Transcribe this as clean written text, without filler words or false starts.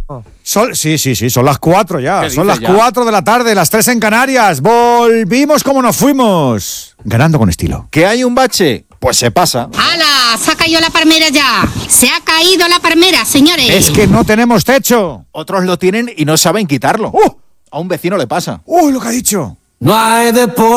Sí, son las 4 ya. Son las 4 de la tarde, las 3 en Canarias. Volvimos como nos fuimos. Ganando con estilo. ¿Que hay un bache? Pues se pasa. ¡Hala! Se ha caído la palmera ya. Se ha caído la palmera, señores. Es que no tenemos techo. Otros lo tienen y no saben quitarlo. A un vecino le pasa. Lo que ha dicho. No hay deporte